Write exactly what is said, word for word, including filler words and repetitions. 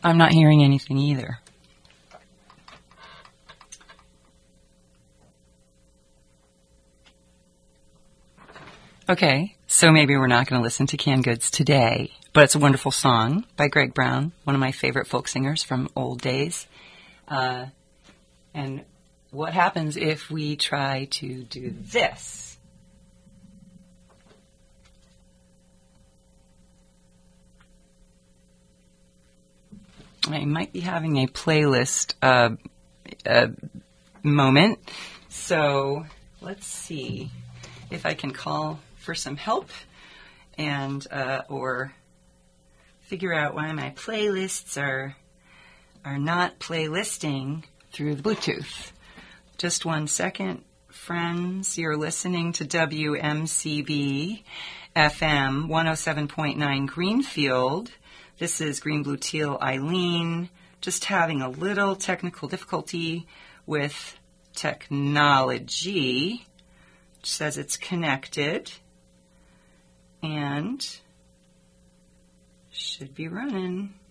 I'm not hearing anything either. Okay, so maybe we're not going to listen to Canned Goods today, but it's a wonderful song by Greg Brown, one of my favorite folk singers from old days. Uh, and what happens if we try to do this? I might be having a playlist uh, uh, moment, so let's see if I can call for some help and uh, or figure out why my playlists are are not playlisting through the Bluetooth. Just one second, friends. You're listening to W M C B F M one oh seven point nine Greenfield. This is Green Blue Teal Eileen, just having a little technical difficulty with technology. It says it's connected and should be running.